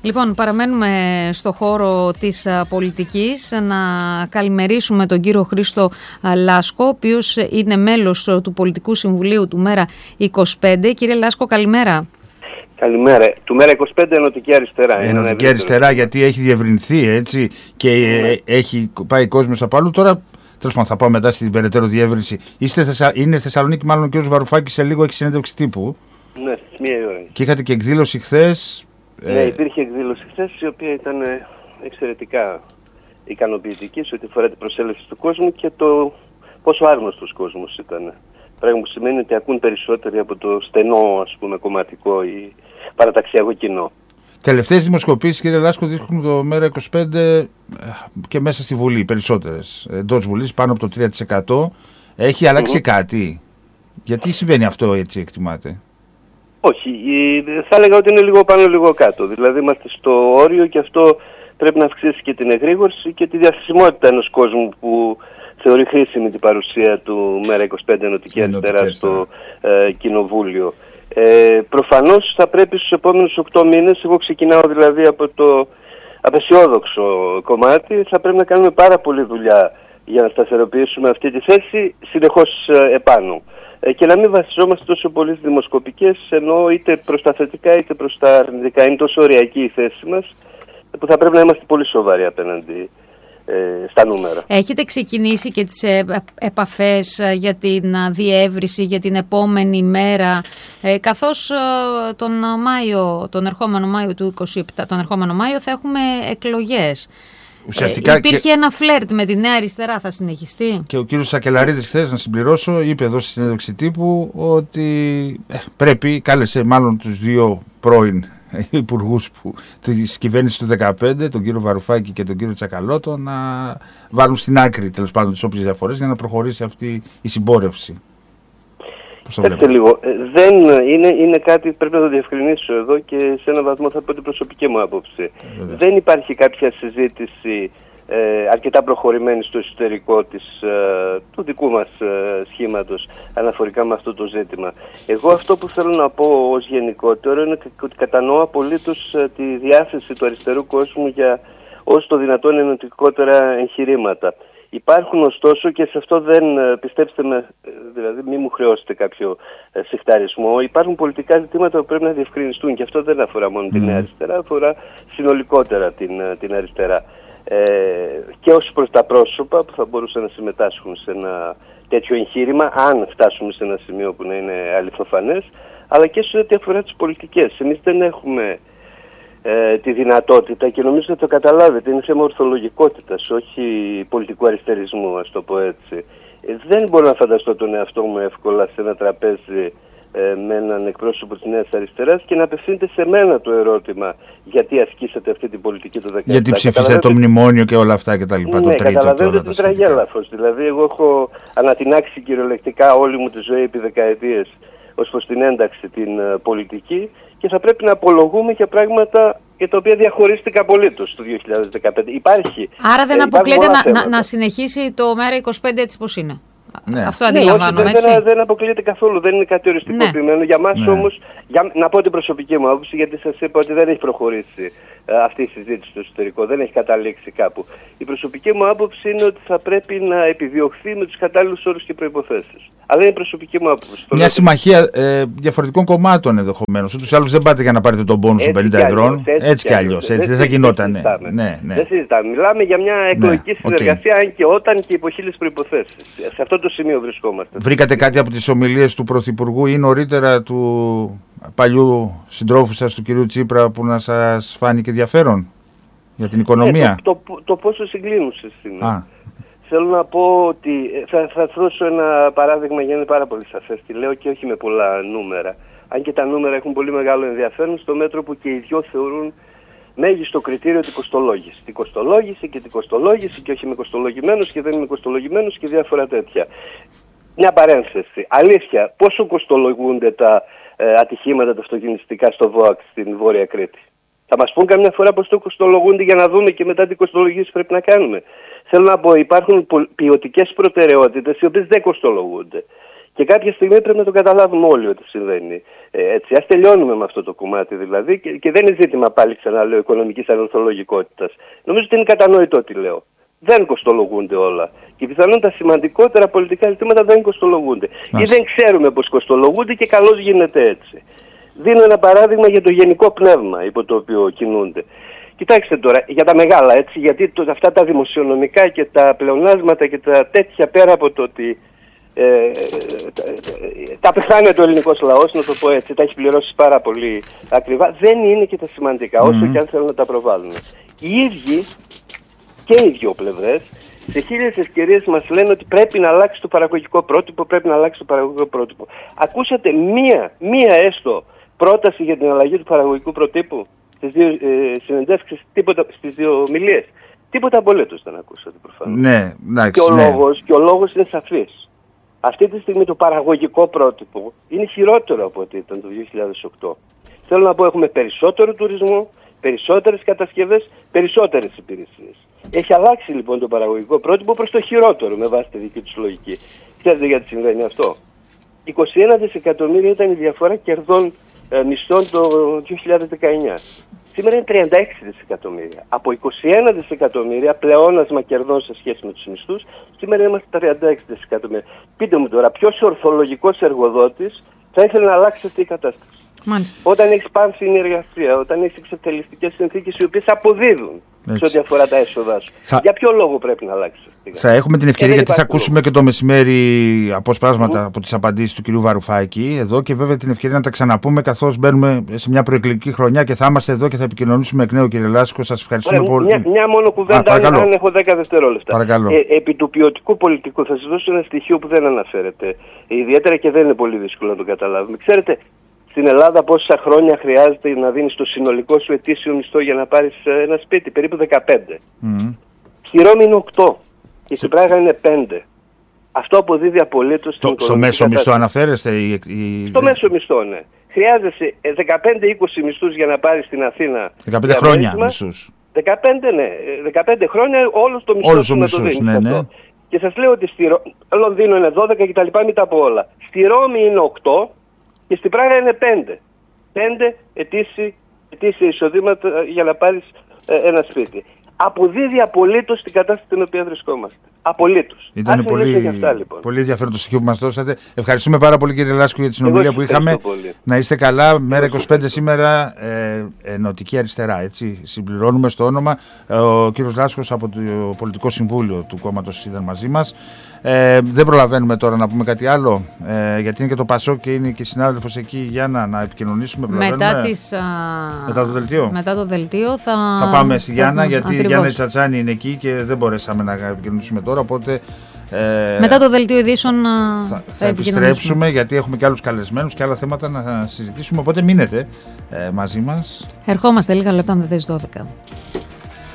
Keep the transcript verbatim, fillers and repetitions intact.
Λοιπόν, παραμένουμε στο χώρο της πολιτικής. Να καλημερίσουμε τον κύριο Χρήστο Λάσκο, ο οποίος είναι μέλος του Πολιτικού Συμβουλίου του Μέρα είκοσι πέντε. Κύριε Λάσκο, καλημέρα. Καλημέρα. Του Μέρα είκοσι πέντε Ενωτική Αριστερά. Ενωτική Αριστερά, γιατί έχει διευρυνθεί, έτσι, και ναι. έχει πάει κόσμος από αλλού. Τώρα, τέλος πάντων, θα πάω μετά στην περαιτέρω διεύρυνση. Είστε Θεσσα... Είναι Θεσσαλονίκη, μάλλον ο κ. Βαρουφάκης σε λίγο έχει συνέντευξη τύπου. Ναι, στις μία ώρα. Και είχατε και εκδήλωση χθες. Ναι, υπήρχε εκδήλωση χθες, η οποία ήταν εξαιρετικά ικανοποιητική σε ό,τι αφορά την προσέλευση του κόσμου και το πόσο άγνωστος κόσμος ήταν. Πράγμα που σημαίνει ότι ακούν περισσότεροι από το στενό, ας πούμε, κομματικό ή παραταξιακό κοινό. Τελευταίες δημοσκοπήσεις, κύριε Λάσκο, δείχνουν το Μέρα είκοσι πέντε και μέσα στη Βουλή, περισσότερες. Εντός Βουλής πάνω από το τρία τοις εκατό. Έχει αλλάξει mm-hmm. κάτι? Γιατί συμβαίνει αυτό, έτσι εκτιμάτε? Όχι, θα έλεγα ότι είναι λίγο πάνω λίγο κάτω. Δηλαδή είμαστε στο όριο και αυτό πρέπει να αυξήσει και την εγρήγορση και τη διαθεσιμότητα ενός κόσμου που θεωρεί χρήσιμη την παρουσία του Μέρα είκοσι πέντε Ενωτική Αριστερά στο ε, Κοινοβούλιο. Ε, προφανώς θα πρέπει στους επόμενους οκτώ μήνες, εγώ ξεκινάω δηλαδή από το απεσιόδοξο κομμάτι, θα πρέπει να κάνουμε πάρα πολλή δουλειά για να σταθεροποιήσουμε αυτή τη θέση συνεχώς ε, επάνω. Και να μην βασιζόμαστε τόσο πολύ στις δημοσκοπικές, ενώ είτε προς τα θετικά είτε προς τα αρνητικά. Είναι τόσο ωριακή η θέση μας, που θα πρέπει να είμαστε πολύ σοβαροί απέναντι ε, στα νούμερα. Έχετε ξεκινήσει και τις επαφές για την διεύρυνση, για την επόμενη μέρα, ε, καθώς τον Μάιο, τον ερχόμενο Μάιο του είκοσι επτά, τον ερχόμενο Μάιο θα έχουμε εκλογές. Ουσιαστικά ε, υπήρχε και... ένα φλερτ με τη Νέα Αριστερά, θα συνεχιστεί? Και ο κύριος Σακελαρίδης χθες, να συμπληρώσω, είπε εδώ στη συνέντευξη τύπου ότι ε, πρέπει, κάλεσε μάλλον τους δύο πρώην υπουργούς της κυβέρνησης του δεκαπέντε, τον κύριο Βαρουφάκη και τον κύριο Τσακαλώτο, να βάλουν στην άκρη τέλος πάντων τις όποιες διαφορές για να προχωρήσει αυτή η συμπόρευση. Κοιτάξτε λίγο, δεν είναι, είναι κάτι που πρέπει να το διευκρινίσω εδώ και σε έναν βαθμό θα πω την προσωπική μου άποψη. Βέβαια. Δεν υπάρχει κάποια συζήτηση ε, αρκετά προχωρημένη στο εσωτερικό της, ε, του δικού μας ε, σχήματος αναφορικά με αυτό το ζήτημα. Εγώ αυτό που θέλω να πω ως γενικότερο είναι ότι κατανοώ απολύτως ε, τη διάθεση του αριστερού κόσμου για όσο το δυνατόν ενωτικότερα εγχειρήματα. Υπάρχουν ωστόσο, και σε αυτό δεν, πιστέψτε με, δηλαδή μην μου χρεώσετε κάποιο ε, συχταρισμό, υπάρχουν πολιτικά ζητήματα που πρέπει να διευκρινιστούν και αυτό δεν αφορά μόνο mm. την αριστερά, αφορά συνολικότερα την, την αριστερά. Ε, και ως προς τα πρόσωπα που θα μπορούσαν να συμμετάσχουν σε ένα τέτοιο εγχείρημα, αν φτάσουμε σε ένα σημείο που να είναι αληθοφανές, αλλά και σε ό,τι αφορά τις πολιτικές. Εμείς δεν έχουμε Ε, τη δυνατότητα, και νομίζω ότι το καταλάβετε, είναι θέμα ορθολογικότητας, όχι πολιτικού αριστερισμού, ας το πω έτσι. Ε, δεν μπορώ να φανταστώ τον εαυτό μου εύκολα σε ένα τραπέζι ε, με έναν εκπρόσωπο της Νέας Αριστεράς και να απευθύνεται σε μένα το ερώτημα γιατί ασκήσατε αυτή την πολιτική του δεκαεπτά. Γιατί ψήφισατε το μνημόνιο και όλα αυτά και τα λοιπά. Ναι, καταλαβαίνετε την τραγέλαφος. Δηλαδή εγώ έχω ανατινάξει κυριολεκτικά όλη μου τη ζωή επί δεκαετίες ως προς την ένταξη την uh, πολιτική και θα πρέπει να απολογούμε για πράγματα για τα οποία διαχωρίστηκα απολύτως το δύο χιλιάδες δεκαπέντε. Υπάρχει. Άρα δεν ε, αποκλείεται να, να, να συνεχίσει το Μέρα είκοσι πέντε έτσι πως είναι. Ναι. Αυτό αντιλαμβάνομαι, ναι, έτσι. Δεν, δεν αποκλείεται καθόλου, δεν είναι κάτι οριστικοποιημένο. Ναι. Για μας ναι. όμως, για, να πω την προσωπική μου άποψη, γιατί σας είπα ότι δεν έχει προχωρήσει ε, αυτή η συζήτηση στο εσωτερικό, δεν έχει καταλήξει κάπου. Η προσωπική μου άποψη είναι ότι θα πρέπει να επιδιωχθεί με τους κατάλληλους όρους και προϋποθέσεις. Αλλά είναι η προσωπική μου άποψη. Μια συμμαχία ε, διαφορετικών κομμάτων ενδεχομένως. Ούτως ή άλλως δεν πάτε για να πάρετε τον πόνους των πενήντα ευρώ. Έτσι κι αλλιώς. Δεν θα γινόταν. Δεν συζητάμε. Μιλάμε για μια εκλογική συνεργασία, αν και όταν και υπό χίλιες προϋποθέσεις. Σε αυτό το σημείο βρισκόμαστε. Βρήκατε κάτι από τις ομιλίες του Πρωθυπουργού ή νωρίτερα του παλιού συντρόφου σας, του κυρίου Τσίπρα, που να σας φάνηκε ενδιαφέρον για την οικονομία? Ναι, το, το, το πόσο συγκλίνουσες είναι. Α. Θέλω να πω ότι θα, θα δώσω ένα παράδειγμα για να είναι πάρα πολύ σαφές. Τι λέω και όχι με πολλά νούμερα. Αν και τα νούμερα έχουν πολύ μεγάλο ενδιαφέρον, στο μέτρο που και οι δυο θεωρούν μέγιστο κριτήριο την κοστολόγηση. Την κοστολόγηση και την κοστολόγηση και όχι είμαι κοστολογημένος και δεν είμαι κοστολογημένος και διάφορα τέτοια. Μια παρένθεση. Αλήθεια, πόσο κοστολογούνται τα ε, ατυχήματα τα αυτοκινηστικά στο ΒΟΑΚ στην Βόρεια Κρήτη? Θα μας πούν καμιά φορά πώς το κοστολογούνται για να δούμε και μετά τι κοστολογίες πρέπει να κάνουμε. Θέλω να πω, υπάρχουν ποιοτικές προτεραιότητες οι οποίες δεν κοστολογούνται. Και κάποια στιγμή πρέπει να το καταλάβουμε όλοι ότι συμβαίνει ε, έτσι. Ας τελειώνουμε με αυτό το κομμάτι δηλαδή και, και δεν είναι ζήτημα πάλι ξαναλέω οικονομικής ανορθολογικότητας. Νομίζω ότι είναι κατανοητό τι λέω. Δεν κοστολογούνται όλα. Και πιθανόν τα σημαντικότερα πολιτικά ζητήματα δεν κοστολογούνται. Ή δεν ξέρουμε πώς κοστολογούνται και καλώς γίνεται έτσι. Δίνω ένα παράδειγμα για το γενικό πνεύμα υπό το οποίο κινούνται. Κοιτάξτε τώρα, για τα μεγάλα έτσι, γιατί το, αυτά τα δημοσιονομικά και τα πλεονάσματα και τα τέτοια πέρα από το ότι ε, τα, τα πεθάνεται ο ελληνικός λαός, να το πω έτσι, τα έχει πληρώσει πάρα πολύ ακριβά, δεν είναι και τα σημαντικά, όσο mm-hmm. και αν θέλουν να τα προβάλλουν. Οι ίδιοι και οι δύο πλευρές σε χίλιες ευκαιρίες μας λένε ότι πρέπει να αλλάξει το παραγωγικό πρότυπο, πρέπει να αλλάξει το παραγωγικό πρότυπο. Ακούσατε μία, μία έστω πρόταση για την αλλαγή του παραγωγικού προτύπου στις δύο ε, συνεντεύξεις, τίποτα, στις δύο ομιλίες? Τίποτα απολύτως δεν ακούσατε προφανώς. Ναι, εντάξει, και, ο ναι. λόγος, και ο λόγος είναι σαφής. Αυτή τη στιγμή το παραγωγικό πρότυπο είναι χειρότερο από ό,τι ήταν το δύο χιλιάδες οκτώ. Θέλω να πω, έχουμε περισσότερο τουρισμό, περισσότερες κατασκευές, περισσότερες υπηρεσίες. Έχει αλλάξει λοιπόν το παραγωγικό πρότυπο προς το χειρότερο με βάση τη δική τους λογική. Ξέρετε γιατί συμβαίνει αυτό? είκοσι ένα δισεκατομμύρια ήταν η διαφορά κερδών ε, μισθών το δύο χιλιάδες δεκαεννιά. Σήμερα είναι τριάντα έξι δισεκατομμύρια. Από είκοσι ένα δισεκατομμύρια πλεόνασμα κερδών σε σχέση με τους μισθούς, σήμερα είμαστε τριάντα έξι δισεκατομμύρια. Πείτε μου τώρα, ποιος ορθολογικός εργοδότης θα ήθελε να αλλάξει αυτή η κατάσταση? Μάλιστα. Όταν έχεις πάνθινη εργασία, όταν έχεις εξευτελιστικές συνθήκες οι οποίες αποδίδουν έτσι σε ό,τι αφορά τα έσοδά σου. Θα... Για ποιο λόγο πρέπει να αλλάξει αυτή? Θα έχουμε την ευκαιρία, γιατί θα ακούσουμε και το μεσημέρι αποσπάσματα mm. από τις απαντήσεις του κυρίου Βαρουφάκη εδώ, και βέβαια την ευκαιρία να τα ξαναπούμε καθώς μπαίνουμε σε μια προεκλογική χρονιά και θα είμαστε εδώ και θα επικοινωνήσουμε εκ νέου, κύριε Λάσκο. Σας ευχαριστούμε Ωραία, πολύ. Μια, μια μόνο κουβέντα, αν, αν έχω δέκα δευτερόλεπτα. Ε, επί του ποιοτικού πολιτικού θα σας δώσω ένα στοιχείο που δεν αναφέρεται ιδιαίτερα και δεν είναι πολύ δύσκολο να το καταλάβουμε. Ξέρετε, στην Ελλάδα πόσα χρόνια χρειάζεται να δίνεις το συνολικό σου ετήσιο μισθό για να πάρεις ένα σπίτι? Περίπου δεκαπέντε. Mm. Στη Ρώμη είναι οκτώ και στην Πράγα είναι πέντε. Αυτό αποδίδει απολύτως στην οικονομική Στο μέσο κατάσταση. μισθό αναφέρεστε? Η, η... Στο μέσο μισθό, ναι. Χρειάζεσαι δεκαπέντε είκοσι μισθούς για να πάρεις στην Αθήνα. δεκαπέντε χρόνια μισθούς. δεκαπέντε, ναι. δεκαπέντε χρόνια όλος το μισθό σου να το δίνεις. Ναι, ναι. Και σας λέω ότι στη Ρο... Λονδίνο είναι δώδεκα και τα λοιπά, μην τα πω όλα. Στη Ρώμη είναι οκτώ. Και στην Πράγα είναι πέντε. Πέντε ετήσια εισοδήματα για να πάρεις ε, ένα σπίτι. Αποδίδει απολύτως την κατάσταση στην οποία βρισκόμαστε. Απολύτως. Ήταν πολύ, αυτά, λοιπόν. πολύ ενδιαφέρον το στοιχείο που μας δώσατε. Ευχαριστούμε πάρα πολύ, κύριε Λάσκο, για τη συνομιλία που είχαμε. Πολύ. Να είστε καλά. Μέρα είκοσι πέντε σήμερα, ε, Ενωτική Αριστερά. Έτσι. Συμπληρώνουμε στο όνομα. Ο κύριος Λάσκος από το Πολιτικό Συμβούλιο του κόμματος ήταν μαζί μας. Ε, δεν προλαβαίνουμε τώρα να πούμε κάτι άλλο, ε, γιατί είναι και το Πασόκ και είναι και συνάδελφος εκεί. Γιάννα, να επικοινωνήσουμε. Μετά, τις, α... μετά το δελτίο. Μετά το δελτίο θα, θα πάμε στη Γιάννα, θα... γιατί Ακριβώς. η Γιάννα Τσατσάνη είναι εκεί και δεν μπορέσαμε να επικοινωνήσουμε τώρα. Οπότε, ε, μετά το δελτίο ειδήσεων θα, θα, θα επιστρέψουμε, γιατί έχουμε και άλλους καλεσμένους και άλλα θέματα να συζητήσουμε. Οπότε μείνετε ε, μαζί μας. Ερχόμαστε λίγα λεπτά μετά τις δώδεκα.